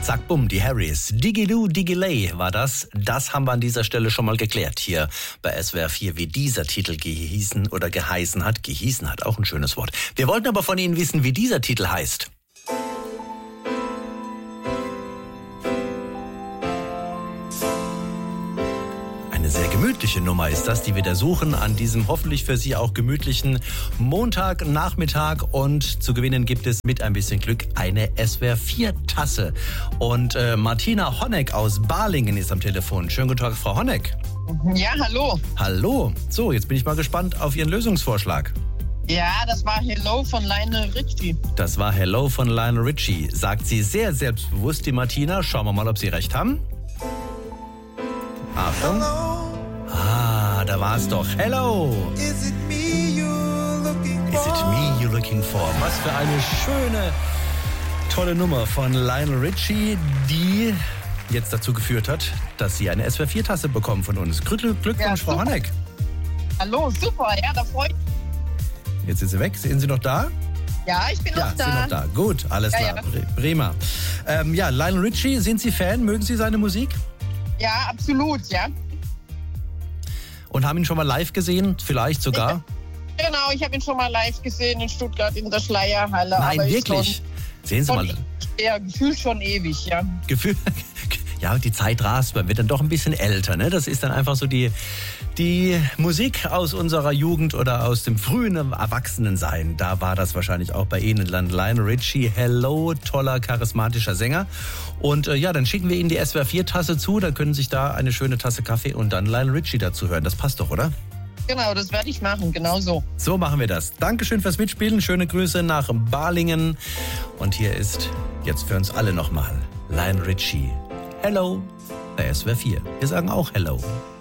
Zack, bumm, die Harrys. Digiloo, Digiley war das. Das haben wir an dieser Stelle schon mal geklärt hier bei SWR 4, wie dieser Titel gehießen oder geheißen hat. Gehießen hat auch ein schönes Wort. Wir wollten aber von Ihnen wissen, wie dieser Titel heißt. Eine sehr gemütliche Nummer ist das, die wir da suchen an diesem hoffentlich für Sie auch gemütlichen Montagnachmittag. Und zu gewinnen gibt es mit ein bisschen Glück eine SWR 4 Tasse. Und Martina Honeck aus Balingen ist am Telefon. Schönen guten Tag, Frau Honeck. Ja, hallo. Hallo. So, jetzt bin ich mal gespannt auf Ihren Lösungsvorschlag. Ja, das war Hello von Lionel Richie. Das war Hello von Lionel Richie. Sagt sie sehr selbstbewusst, die Martina. Schauen wir mal, ob Sie recht haben. Achtung. Ah, da war es doch. Hello. Is it me you're looking for? Was für eine schöne, tolle Nummer von Lionel Richie, die jetzt dazu geführt hat, dass Sie eine SWR 4 Tasse bekommen von uns. Glückwunsch, ja, Frau Honeck. Hallo, super, ja, da freut mich. Jetzt sind Sie weg. Sind Sie noch da? Ja, ich bin noch da. Ja, sind noch da. Gut, alles klar. Ja. Prima. Lionel Richie, sind Sie Fan? Mögen Sie seine Musik? Ja, absolut, ja. Und haben ihn schon mal live gesehen? Vielleicht sogar? Genau, ich habe ihn schon mal live gesehen in Stuttgart in der Schleierhalle. Nein, aber wirklich? Sehen Sie mal. Ja, gefühlt schon ewig, ja. Gefühlt? Ja, die Zeit rast, man wird dann doch ein bisschen älter, ne? Das ist dann einfach so die Musik aus unserer Jugend oder aus dem frühen Erwachsenensein. Da war das wahrscheinlich auch bei Ihnen. Lionel Richie, Hello, toller, charismatischer Sänger. Und dann schicken wir Ihnen die SWR 4 Tasse zu, dann können sich da eine schöne Tasse Kaffee und dann Lionel Richie dazu hören. Das passt doch, oder? Genau, das werde ich machen, genau so. So machen wir das. Dankeschön fürs Mitspielen, schöne Grüße nach Balingen. Und hier ist jetzt für uns alle nochmal Lionel Richie. Hello, bei SWR 4. Wir sagen auch Hello.